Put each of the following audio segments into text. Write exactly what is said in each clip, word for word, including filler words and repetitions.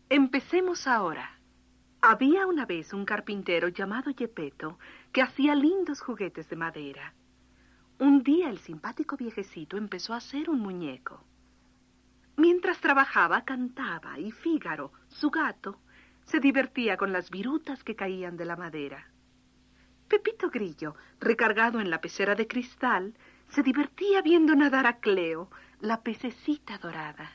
Empecemos ahora. Había una vez un carpintero llamado Geppetto que hacía lindos juguetes de madera. Un día el simpático viejecito empezó a hacer un muñeco. Mientras trabajaba, cantaba y Fígaro, su gato, se divertía con las virutas que caían de la madera. Pepito Grillo, recargado en la pecera de cristal, se divertía viendo nadar a Cleo, la pececita dorada.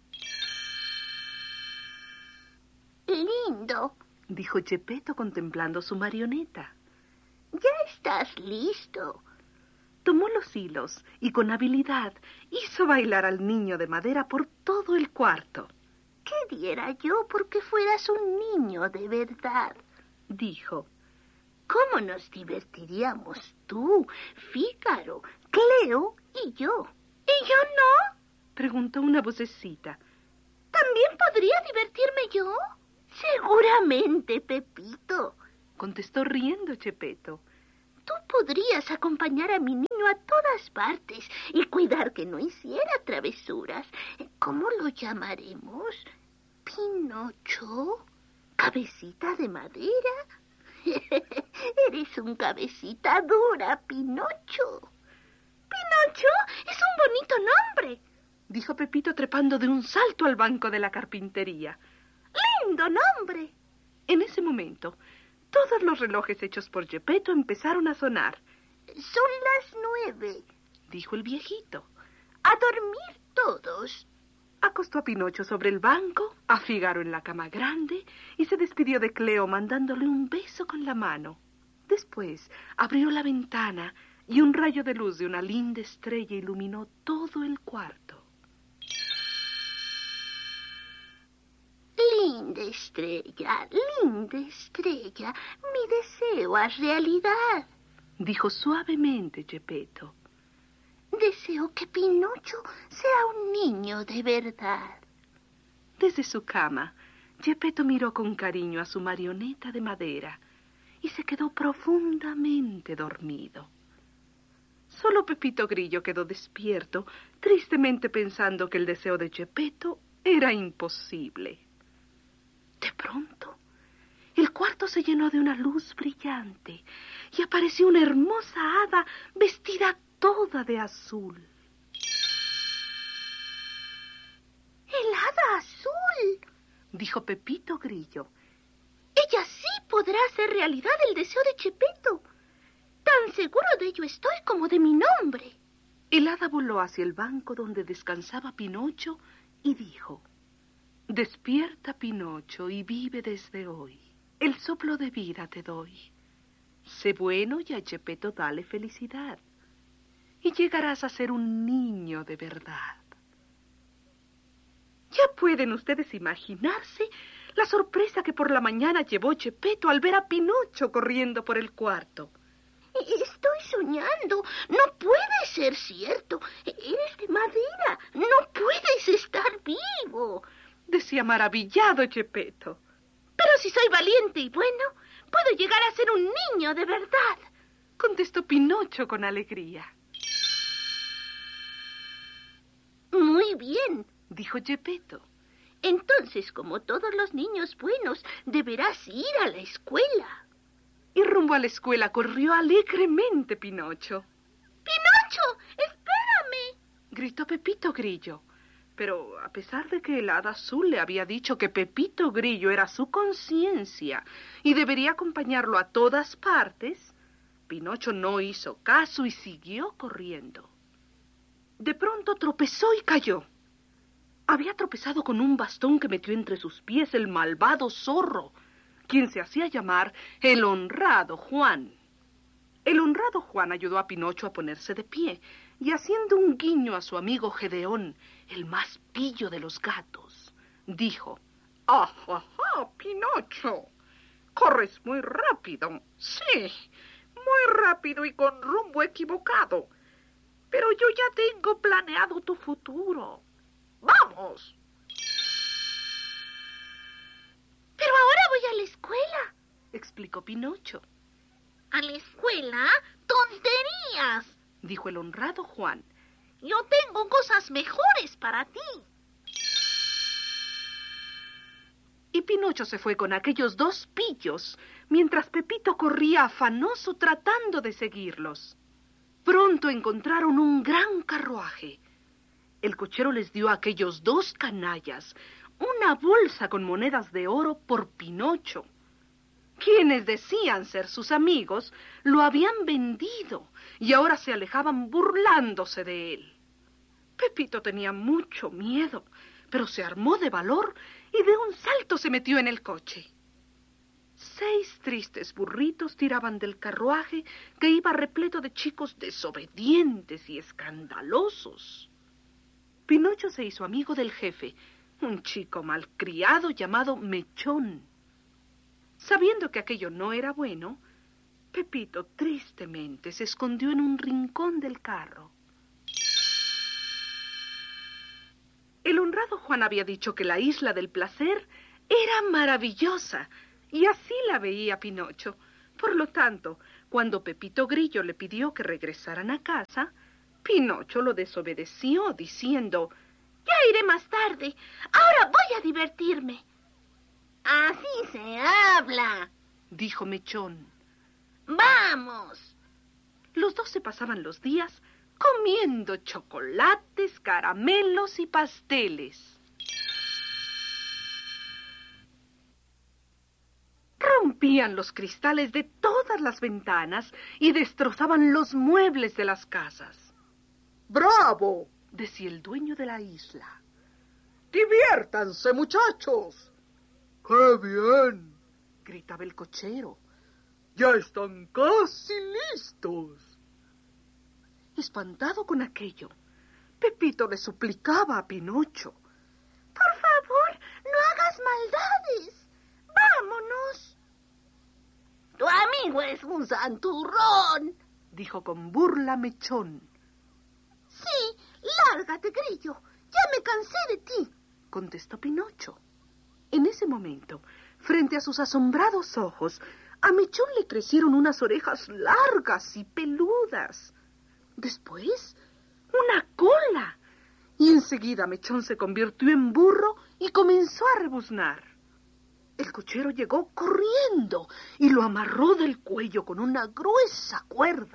Lindo, dijo Geppetto contemplando su marioneta. Ya estás listo. Tomó los hilos y con habilidad hizo bailar al niño de madera por todo el cuarto. ¿Qué diera yo porque fueras un niño de verdad?, dijo. ¿Cómo nos divertiríamos tú, Fígaro, Cleo y yo? ¿Y yo no?, preguntó una vocecita. ¿También podría divertirme yo? Seguramente, Pepito, contestó riendo Geppetto. Tú podrías acompañar a mi niño a todas partes y cuidar que no hiciera travesuras. ¿Cómo lo llamaremos? ¿Pinocho? ¿Cabecita de madera? Eres un cabecita dura, Pinocho. Pinocho es un bonito nombre, dijo Pepito trepando de un salto al banco de la carpintería. ¡Lindo nombre! En ese momento, todos los relojes hechos por Geppetto empezaron a sonar. Son las nueve, dijo el viejito. A dormir todos. Acostó a Pinocho sobre el banco, a Fígaro en la cama grande y se despidió de Cleo mandándole un beso con la mano. Después abrió la ventana y un rayo de luz de una linda estrella iluminó todo el cuarto. Linda estrella, linda estrella, mi deseo es realidad, dijo suavemente Geppetto. Deseo que Pinocho sea un niño de verdad. Desde su cama, Geppetto miró con cariño a su marioneta de madera y se quedó profundamente dormido. Solo Pepito Grillo quedó despierto, tristemente pensando que el deseo de Geppetto era imposible. De pronto, el cuarto se llenó de una luz brillante y apareció una hermosa hada vestida toda de azul. ¡El hada azul!, dijo Pepito Grillo. Ella sí podrá hacer realidad el deseo de Geppetto. Tan seguro de ello estoy como de mi nombre. El hada voló hacia el banco donde descansaba Pinocho y dijo: Despierta, Pinocho, y vive desde hoy. El soplo de vida te doy. Sé bueno y a Geppetto dale felicidad. Y llegarás a ser un niño de verdad. Ya pueden ustedes imaginarse la sorpresa que por la mañana llevó Geppetto al ver a Pinocho corriendo por el cuarto. Estoy soñando. No puede ser cierto. Eres de madera. No puedes estar vivo, decía maravillado Geppetto. Pero si soy valiente y bueno, puedo llegar a ser un niño de verdad, contestó Pinocho con alegría. Muy bien, dijo Geppetto. Entonces, como todos los niños buenos, deberás ir a la escuela. Y rumbo a la escuela corrió alegremente Pinocho. ¡Pinocho, espérame!, gritó Pepito Grillo. Pero a pesar de que el hada azul le había dicho que Pepito Grillo era su conciencia y debería acompañarlo a todas partes, Pinocho no hizo caso y siguió corriendo. De pronto tropezó y cayó. Había tropezado con un bastón que metió entre sus pies el malvado zorro, quien se hacía llamar el honrado Juan. El honrado Juan ayudó a Pinocho a ponerse de pie y haciendo un guiño a su amigo Gedeón, el más pillo de los gatos, dijo: ¡Ah, ah, ah, Pinocho! Corres muy rápido, sí, muy rápido y con rumbo equivocado. Pero yo ya tengo planeado tu futuro. ¡Vamos! Pero ahora voy a la escuela, explicó Pinocho. ¿A la escuela? ¡Tonterías!, dijo el honrado Juan. Yo tengo cosas mejores para ti. Y Pinocho se fue con aquellos dos pillos, mientras Pepito corría afanoso tratando de seguirlos. Pronto encontraron un gran carruaje. El cochero les dio a aquellos dos canallas una bolsa con monedas de oro por Pinocho. Quienes decían ser sus amigos lo habían vendido y ahora se alejaban burlándose de él. Pepito tenía mucho miedo, pero se armó de valor y de un salto se metió en el coche. Seis tristes burritos tiraban del carruaje que iba repleto de chicos desobedientes y escandalosos. Pinocho se hizo amigo del jefe, un chico malcriado llamado Mechón. Sabiendo que aquello no era bueno, Pepito tristemente se escondió en un rincón del carro. El honrado Juan había dicho que la isla del placer era maravillosa, y así la veía Pinocho. Por lo tanto, cuando Pepito Grillo le pidió que regresaran a casa, Pinocho lo desobedeció, diciendo: «Ya iré más tarde. Ahora voy a divertirme». «Así se habla», dijo Mechón. «Vamos». Los dos se pasaban los días comiendo chocolates, caramelos y pasteles. Rompían los cristales de todas las ventanas y destrozaban los muebles de las casas. ¡Bravo!, decía el dueño de la isla. ¡Diviértanse, muchachos! ¡Qué bien!, gritaba el cochero. ¡Ya están casi listos! Espantado con aquello, Pepito le suplicaba a Pinocho: «Por favor, no hagas maldades. ¡Vámonos!». «Tu amigo es un santurrón», dijo con burla Mechón. «Sí, lárgate, Grillo. Ya me cansé de ti», contestó Pinocho. En ese momento, frente a sus asombrados ojos, a Mechón le crecieron unas orejas largas y peludas. Después, una cola. Y enseguida Mechón se convirtió en burro y comenzó a rebuznar. El cochero llegó corriendo y lo amarró del cuello con una gruesa cuerda.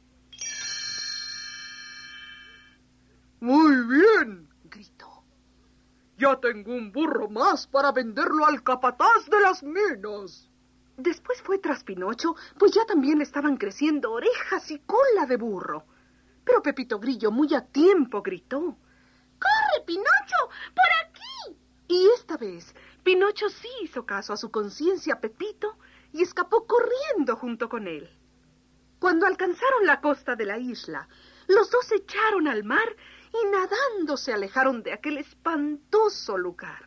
«Muy bien», gritó. «Ya tengo un burro más para venderlo al capataz de las minas». Después fue tras Pinocho, pues ya también le estaban creciendo orejas y cola de burro. Pero Pepito Grillo muy a tiempo gritó: «¡Corre, Pinocho! ¡Por aquí!». Y esta vez Pinocho sí hizo caso a su conciencia Pepito y escapó corriendo junto con él. Cuando alcanzaron la costa de la isla, los dos se echaron al mar y nadando se alejaron de aquel espantoso lugar.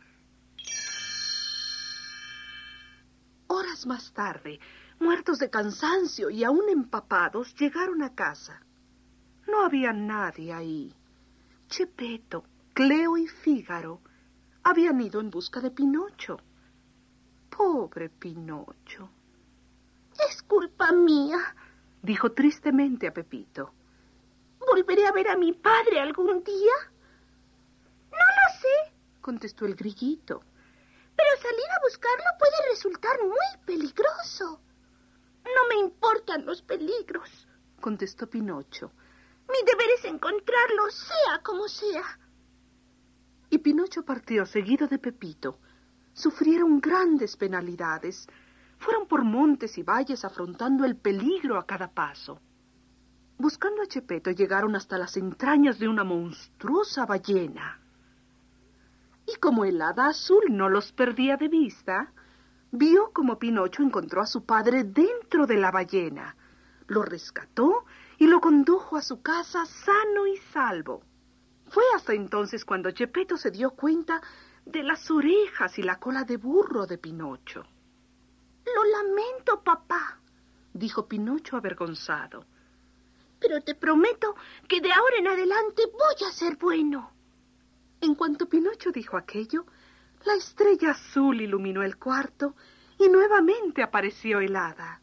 Horas más tarde, muertos de cansancio y aún empapados, llegaron a casa. No había nadie ahí. Chepeto, Cleo y Fígaro habían ido en busca de Pinocho. Pobre Pinocho. «Es culpa mía», dijo tristemente a Pepito. «¿Volveré a ver a mi padre algún día?». «No lo sé», contestó el grillito. «Pero salir a buscarlo puede resultar muy peligroso». «No me importan los peligros», contestó Pinocho. «Mi deber es encontrarlo, sea como sea». Y Pinocho partió seguido de Pepito. Sufrieron grandes penalidades. Fueron por montes y valles afrontando el peligro a cada paso. Buscando a Chepeto llegaron hasta las entrañas de una monstruosa ballena. Y como el hada azul no los perdía de vista, vio como Pinocho encontró a su padre dentro de la ballena, lo rescató y lo condujo a su casa sano y salvo. Fue hasta entonces cuando Chepeto se dio cuenta de las orejas y la cola de burro de Pinocho. «Lo lamento, papá», dijo Pinocho avergonzado. «pero te prometo que de ahora en adelante voy a ser bueno». En cuanto Pinocho dijo aquello, la estrella azul iluminó el cuarto y nuevamente apareció el hada.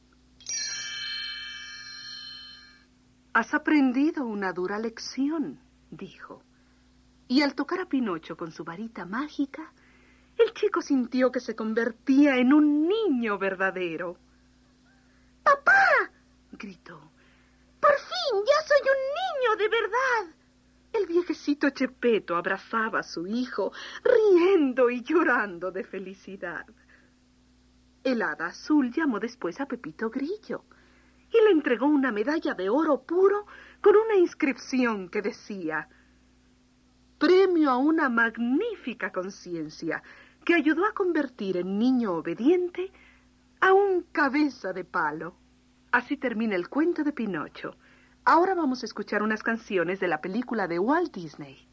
«Has aprendido una dura lección», dijo. Y al tocar a Pinocho con su varita mágica, el chico sintió que se convertía en un niño verdadero. ¡Papá!, gritó. ¡Por fin, ya soy un niño de verdad! El viejecito Chepeto abrazaba a su hijo, riendo y llorando de felicidad. El hada azul llamó después a Pepito Grillo y le entregó una medalla de oro puro con una inscripción que decía: premio a una magnífica conciencia que ayudó a convertir en niño obediente a un cabeza de palo. Así termina el cuento de Pinocho. Ahora vamos a escuchar unas canciones de la película de Walt Disney.